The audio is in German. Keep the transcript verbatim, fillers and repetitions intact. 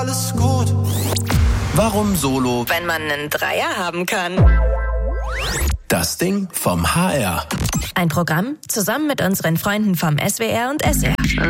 Alles gut. Warum Solo, wenn man einen Dreier haben kann? Das Ding vom H R. Ein Programm zusammen mit unseren Freunden vom S W R und S R.